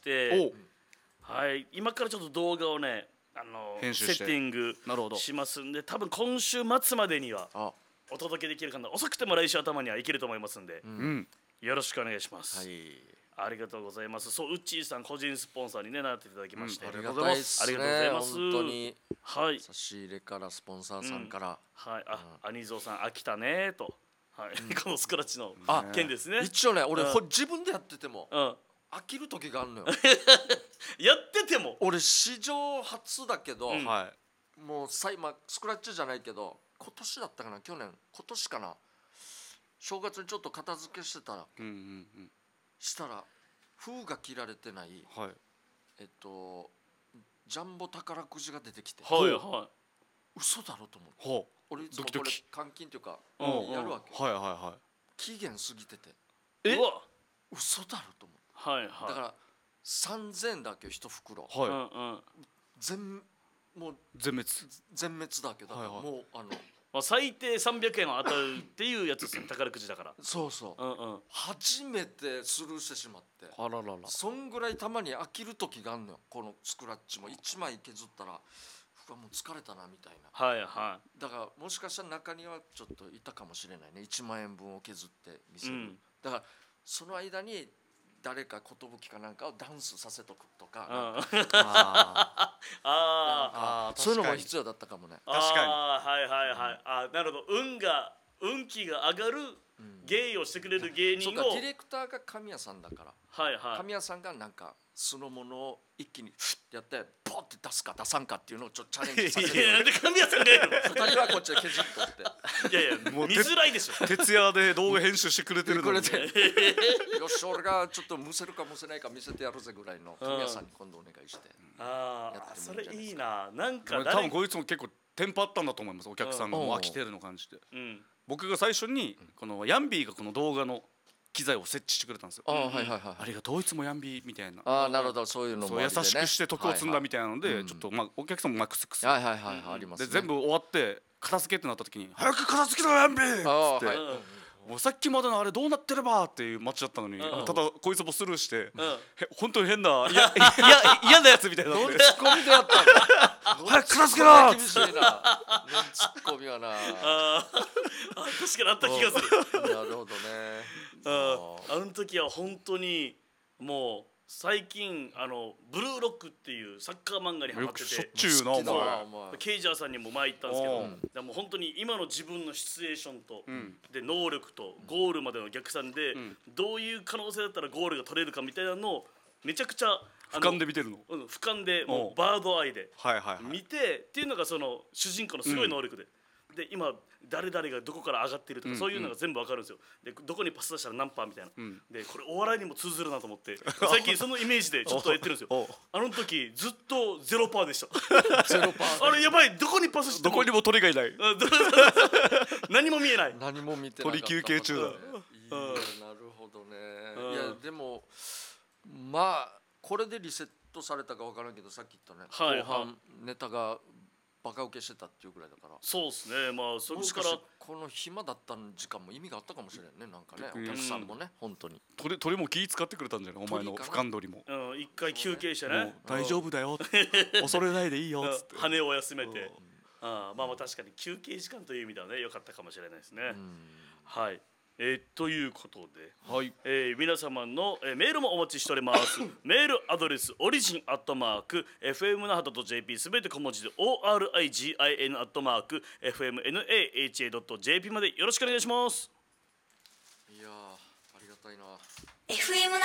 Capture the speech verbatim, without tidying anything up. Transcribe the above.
て、 はい、今からちょっと動画をねあの編集してセッティングしますんで、多分今週末までにはお届けできるかな。遅くても来週頭にはいけると思いますんで、うん、よろしくお願いします。はい、ありがとうございます。そう、ウッチーさん個人スポンサーに、ね、なっていただきまして、うん、 ありがとうございます。 ありがとうございます。 本当に、 はい、 差し入れからスポンサーさんから、うん、 はい、あ、うん、アニゾーさん飽きたねと、はい、うん、このスクラッチの件ですね。 一応ね、俺、うん、自分でやってても、うん、飽きる時があるのよ。 やってても俺史上初だけど、うん、 はい、 もうさい、まあ、スクラッチじゃないけど今年だったかな、去年今年かな、正月にちょっと片付けしてたら、うんうんうん、したら封が切られてない、はい、えっとジャンボ宝くじが出てきて、 はいはい、 嘘だろと思って、俺いつもこれ換金っていうか、うん、やるわけ、 はいはいはい、 期限過ぎてて、 えうわ嘘だろと思って、 はいはい、 だからさんぜんだけ一袋、 はい、 うんうん、 全もう全滅全滅だけど、はいはい、もうあのまあ最低さんびゃくえんは当たるっていうやつですね、宝くじだから。 そうそう、うんうん、初めてスルーしてしまって、 あららら、 そんぐらいたまに飽きる時があるのよ。このスクラッチもいちまい削ったらうわもう疲れたなみたいな、 はいはい、 だからもしかしたら中にはちょっといたかもしれないね、いちまんえんぶんを削って見せる、うん、だからその間に誰か寿かなんかをダンスさせとくとか、ああそういうのも必要だったかもね。 確かに、 あはいはいはい、あなるほど、運が運気が上がる芸をしてくれる芸人を、 そうか、ディレクターが神谷さんだから、 はいはい、 神谷さんがなんかそのものを一気にフッてやってポッて出すか出さんかっていうのをちょっとチャレンジさせる。 いやなんで神谷さんがやるの？ ふたりはこっちで削っとって。 いやいやもう見づらいでしょ。 徹夜で動画編集してくれてるのに、よし俺がちょっとむせるかむせないか見せてやるぜぐらいの神谷さんに今度お願いして、 うん、ああそれいいな。なんか多分こいつも結構テンパったんだと思います。お客さんがもう飽きてるの感じて、うん、僕が最初にこのヤンビーがこの動画の機材を設置してくれたんですよ。あ、はいはいはい、ありがとういつもヤンビーみたいな。 ああなるほど、そういうのも、ね、 優しくして徳を積んだみたいなので、はいはい、ちょっとまあお客さんもマックスクス、 はいはいはいありますね。 で全部終わって片付けってなった時に早く片付けろヤンビーっつって、はい、もうさっきまでのあれどうなってればっていう街だったのに、ただこいつもスルーして、本当に変ないやいや嫌なやつみたいな。 どんツッコミでやったの？ 早く片付けろ。 厳しいな。ツッコミはな。 あ確かにあった気がする。 なるほどね。 あの時は本当にもう最近あのブルーロックっていうサッカー漫画にハマってて、 しょっちゅうなお前ケイジャーさんにも前行ったんですけど、でも本当に今の自分のシチュエーションと、うん、で能力とゴールまでの逆算で、うん、どういう可能性だったらゴールが取れるかみたいなのをめちゃくちゃ俯瞰で見てるの、 うん、俯瞰でもうバードアイで見てっていうのがその主人公のすごい能力で、うん、で今誰々がどこから上がってるとか、うん、そういうのが全部わかるんですよ。でどこにパス出したら何パーみたいな、うん、でこれお笑いにも通ずるなと思って最近そのイメージでちょっとやってるんですよ。あの時ずっとゼロパーでした。 ゼロパーあれやばい、どこにパスしてもどこにも鳥がいない何も見えない、 何も見てなかった、 鳥休憩中だ、うん、 いいなるほどね、うん、いやでもまあこれでリセットされたか分からんけど、さっき言ったね、はい、後半ネタがバカ受けしてたっていうぐらいだから、 そうですね。まあそれからもしかしてこの暇だった時間も意味があったかもしれんね。なんかね、お客さんもね、本当に鳥鳥も気使ってくれたんじゃない、お前の俯瞰鳥も。 うん、一回休憩してね、 大丈夫だよ恐れないでいいよっつって羽を休めて、あまあまあ確かに休憩時間という意味ではね良かったかもしれないですね。はい、えー、ということで、はいえー、皆様の、えー、メールもお待ちしております。メールアドレスオリジンアットマーク エフエム 那覇 .jp すべて小文字で オーアールアイジン アットマーク エフエム ナハ .jp までよろしくお願いします。 いやーありがたいな。 エフエム